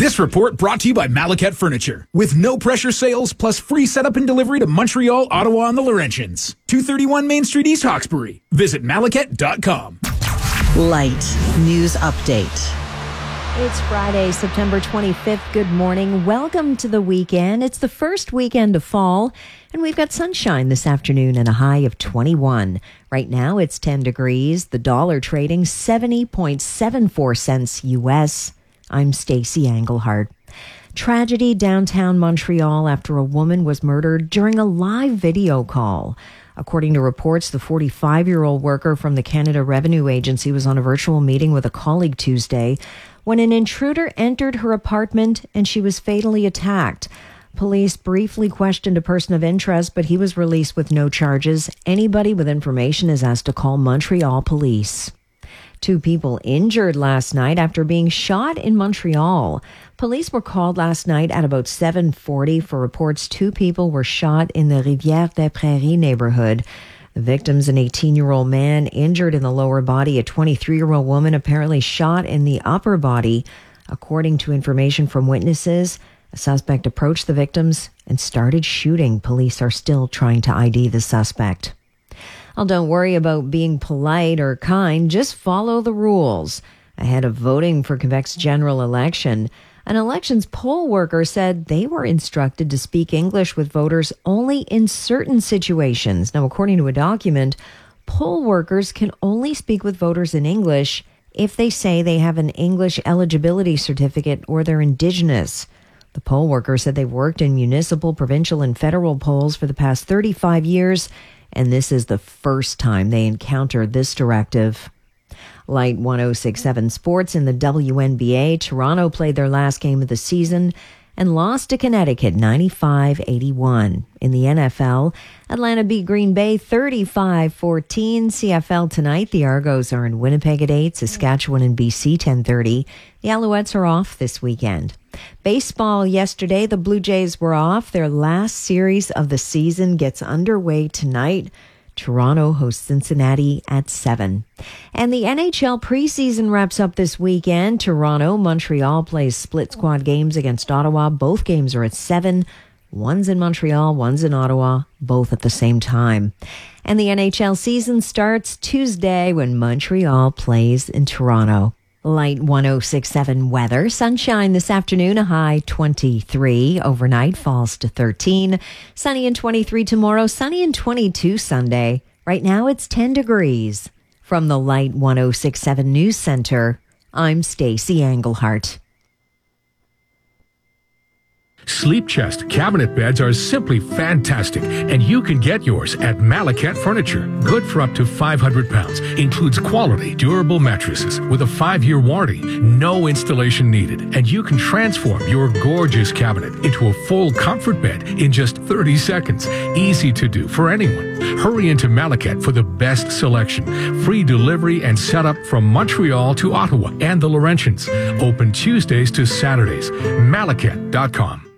This report brought to you by Malacat Furniture. With no pressure sales plus free setup and delivery to Montreal, Ottawa, and the Laurentians. 231 Main Street, East Hawkesbury. Visit malacat.com. Light News Update. It's Friday, September 25th. Good morning. Welcome to the weekend. It's the first weekend of fall, and we've got sunshine this afternoon and a high of 21. Right now, it's 10 degrees. The dollar trading 70.74 cents U.S. I'm Stacey Englehart. Tragedy downtown Montreal after a woman was murdered during a live video call. According to reports, the 45-year-old worker from the Canada Revenue Agency was on a virtual meeting with a colleague Tuesday when an intruder entered her apartment and she was fatally attacked. Police briefly questioned a person of interest, but he was released with no charges. Anybody with information is asked to call Montreal Police. 2 people injured last night after being shot in Montreal. Police were called last night at about 7:40 for reports 2 people were shot in the Rivière des Prairies neighborhood. The victims, an 18-year-old man injured in the lower body, a 23-year-old woman apparently shot in the upper body. According to information from witnesses, a suspect approached the victims and started shooting. Police are still trying to ID the suspect. Well, don't worry about being polite or kind. Just follow the rules. Ahead of voting for Quebec's general election, an elections poll worker said they were instructed to speak English with voters only in certain situations. Now, according to a document, poll workers can only speak with voters in English if they say they have an English eligibility certificate or they're Indigenous. The poll worker said they've worked in municipal, provincial, and federal polls for the past 35 years, and this is the first time they encountered this directive. Light 106.7 Sports in the WNBA. Toronto played their last game of the season and lost to Connecticut 95-81. In the NFL, Atlanta beat Green Bay 35-14. CFL tonight, the Argos are in Winnipeg at 8, Saskatchewan and BC 10:30. The Alouettes are off this weekend. Baseball yesterday, the Blue Jays were off. Their last series of the season gets underway tonight. Toronto hosts Cincinnati at 7. And the NHL preseason wraps up this weekend. Toronto, Montreal plays split squad games against Ottawa. Both games are at 7. One's in Montreal, one's in Ottawa, both at the same time. And the NHL season starts Tuesday when Montreal plays in Toronto. Light 106.7 weather. Sunshine this afternoon, a high 23. Overnight falls to 13. Sunny and 23 tomorrow. Sunny and 22 Sunday. Right now it's 10 degrees. From the Light 106.7 News Center, I'm Stacey Englehart. Sleep Chest cabinet beds are simply fantastic, and you can get yours at Malacat Furniture. Good for up to 500 pounds. Includes quality, durable mattresses with a 5-year warranty. No installation needed, and you can transform your gorgeous cabinet into a full comfort bed in just 30 seconds. Easy to do for anyone. Hurry into Malacat for the best selection. Free delivery and setup from Montreal to Ottawa and the Laurentians. Open Tuesdays to Saturdays. Malacat.com.